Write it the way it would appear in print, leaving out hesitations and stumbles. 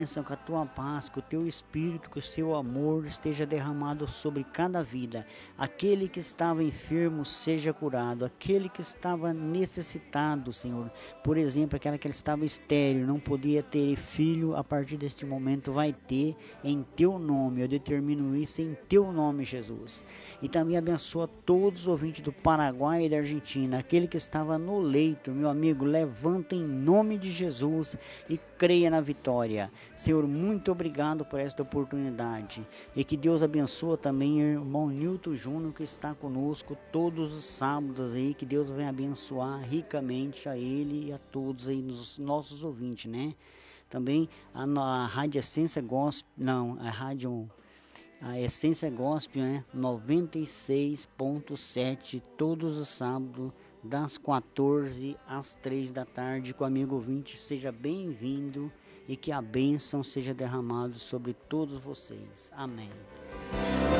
bênção, com a tua paz, com o teu espírito, que o seu amor esteja derramado sobre cada vida. Aquele que estava enfermo seja curado, aquele que estava necessitado, Senhor, por exemplo, aquela que estava estéril, não podia ter filho, a partir deste momento vai ter, em teu nome. Eu determino isso em teu nome, Jesus. E também abençoa todos os ouvintes do Paraguai e da Argentina, aquele que estava no leito, meu amigo, levanta em nome de Jesus e creia na vitória. Senhor, muito obrigado por esta oportunidade, e que Deus abençoe também o irmão Nilton Júnior, que está conosco todos os sábados aí, que Deus venha abençoar ricamente a ele e a todos aí, nos nossos ouvintes, né? Também a Rádio Essência Gospel, não, a Essência Gospel, né? 96.7, todos os sábados, das 14 às 3 da tarde, com o amigo ouvinte. Seja bem-vindo e que a bênção seja derramada sobre todos vocês. Amém.